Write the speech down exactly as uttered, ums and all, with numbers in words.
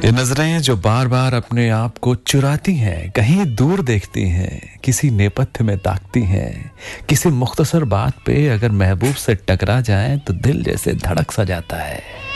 ये नजरें जो बार बार अपने आप को चुराती हैं, कहीं दूर देखती हैं, किसी नेपथ्य में ताकती हैं, किसी मुख्तसर बात पे अगर महबूब से टकरा जाएं तो दिल जैसे धड़क सा जाता है।